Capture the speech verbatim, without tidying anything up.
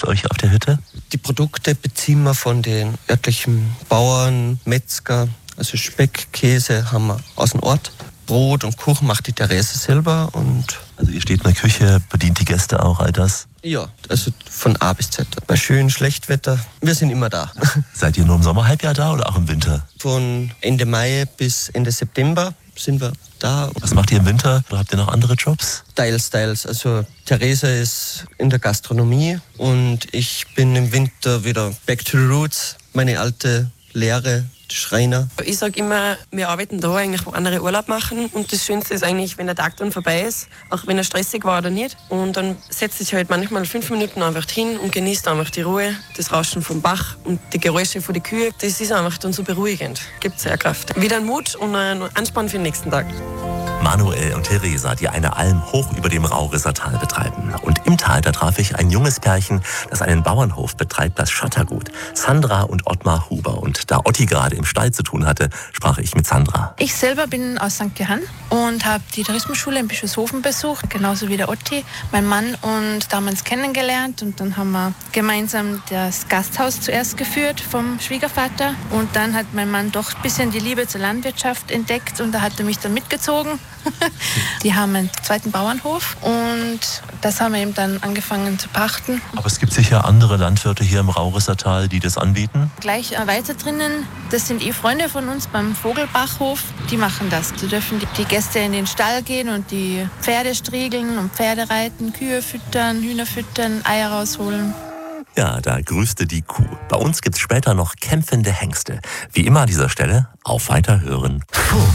bei euch auf der Hütte? Die Produkte beziehen wir von den örtlichen Bauern, Metzger. Also Speck, Käse haben wir aus dem Ort. Brot und Kuchen macht die Therese selber. Und also ihr steht in der Küche, bedient die Gäste auch, all das? Ja, also von A bis Z. Bei schön, Schlechtwetter, wir sind immer da. Seid ihr nur im Sommerhalbjahr da oder auch im Winter? Von Ende Mai bis Ende September sind wir da. Was macht ihr im Winter? Oder habt ihr noch andere Jobs? Teils, teils. Also Therese ist in der Gastronomie und ich bin im Winter wieder back to the roots. Meine alte Lehre, Schreiner. Ich sage immer, wir arbeiten da eigentlich, wo andere Urlaub machen. Und das Schönste ist eigentlich, wenn der Tag dann vorbei ist, auch wenn er stressig war oder nicht. Und dann setzt sich halt manchmal fünf Minuten einfach hin und genießt einfach die Ruhe, das Rauschen vom Bach und die Geräusche von den Kühen. Das ist einfach dann so beruhigend. Gibt sehr Kraft. Wieder einen Mut und einen Anspann für den nächsten Tag. Manuel und Theresa, die eine Alm hoch über dem Raurisser Tal betreiben. Und im Tal, da traf ich ein junges Pärchen, das einen Bauernhof betreibt, das Schottergut. Sandra und Ottmar Huber. Und da Otti gerade im Stall zu tun hatte, sprach ich mit Sandra. Ich selber bin aus Sankt Johann und habe die Tourismusschule in Bischofshofen besucht, genauso wie der Otti, mein Mann, und da haben wir uns kennengelernt und dann haben wir gemeinsam das Gasthaus zuerst geführt vom Schwiegervater und dann hat mein Mann doch ein bisschen die Liebe zur Landwirtschaft entdeckt und da hat er mich dann mitgezogen. Die haben einen zweiten Bauernhof und das haben wir eben dann angefangen zu pachten. Aber es gibt sicher andere Landwirte hier im Raurisser Tal, die das anbieten? Gleich weiter drinnen, das sind eh Freunde von uns beim Vogelbachhof, die machen das. Die dürfen die, die Gäste in den Stall gehen und die Pferde striegeln und Pferde reiten, Kühe füttern, Hühner füttern, Eier rausholen. Ja, da grüßte die Kuh. Bei uns gibt's später noch kämpfende Hengste. Wie immer an dieser Stelle, auf Weiterhören. Funk.